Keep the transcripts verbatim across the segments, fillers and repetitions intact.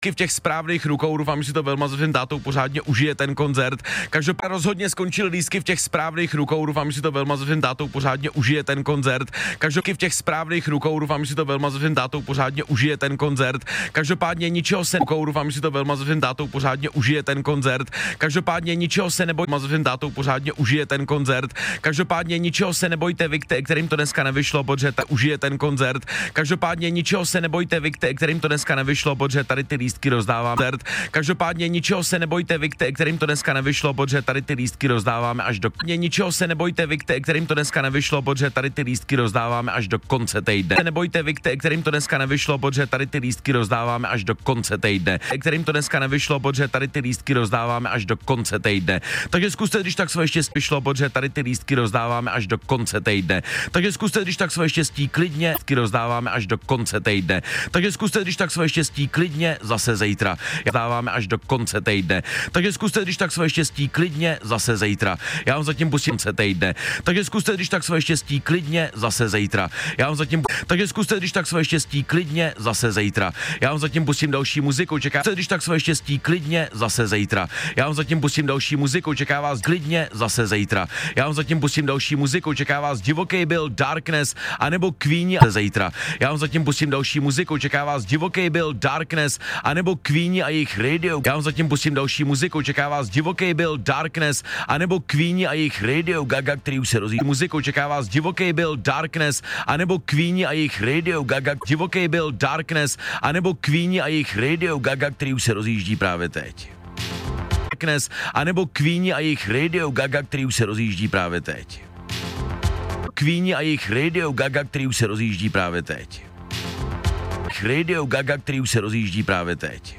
v těch správných rukou, doufám, že si to Velma s svým tátou pořádně užije ten koncert. Každopádně rozhodně skončil lístky v těch správných rukou, doufám, že si to Velma s svým tátou pořádně užije ten koncert. Každopádně v těch správných rukou, doufám, že si to Velma s svým tátou pořádně užije ten koncert. Každopádně ničeho se rukou, doufám, že si to Velma s svým tátou pořádně užije ten koncert. Každopádně ničeho se nebojte, s svým tátou pořádně užije ten koncert. Každopádně ničeho se nebojte vy, kterým to dneska nevyšlo, protože ta užije ten koncert. Každopádně ničeho se nebojte vy, kterým to dneska nevyšlo, protože tady ty lístky rozdávám. Každopádně ničeho se nebojte vy, kterým to dneska nevyšlo, protože tady ty lístky rozdáváme až do ničeho se nebojte vy, kterým to dneska nevyšlo, protože tady ty lístky rozdáváme až do konce týdne. Nebojte vy, kterým to dneska nevyšlo, protože tady ty lístky rozdáváme až do konce týdne. Kterým to dneska nevyšlo, protože tady ty lístky rozdáváme až do konce týdne. Takže zkuste, když tak své štěstí vyšlo, protože tady ty lístky rozdáváme až do konce týdne. Takže zkuste, když tak své štěstí klidně, lístky rozdáváme až do konce týdne. Takže zkuste, když tak své štěstí klidně zase zítra. Dáváme až do konce týdne. Takže zkuste, když tak své štěstí klidně zase zítra. Já vám zatím pustím konce týdne. Takže zkuste, když tak své štěstí klidně zase zítra. Já vám zatím Takže zkuste, když tak své štěstí klidně zase zítra. Já vám zatím pustím další muziku, čeká. Když tak své štěstí klidně zase zítra. Já vám zatím pustím další muziku, čeká vás klidně zase zítra. Já vám zatím pustím další muziku, čeká vás Divoký byl, Darkness, anebo Queeni a zítra. Já vám zatím pustím další muziku, čeká vás Divoký byl, Darkness, anebo Queeni a jejich Radio. Já vám zatím pustím další muziku, čeká vás Divoký byl, Darkness, anebo Queeni a jejich Radio Gaga, který už se rozjíždí. Muziku čeká vás Divoký byl, Darkness, anebo Queeni a jejich Radio Gaga. Divoký byl, Darkness, anebo Queeni a jejich Radio Gaga, který už se rozjíždí právě teď. Darkness, anebo Queeni a jejich Radio Gaga, který už se rozjíždí právě teď. Queeni a jejich Radio Gaga, který už se rozjíždí právě teď. Radio Gaga, který už se rozjíždí právě teď.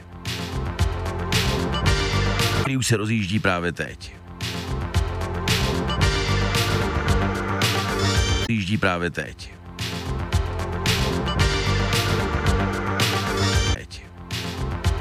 Který už se rozjíždí právě teď. Rozjíždí právě teď.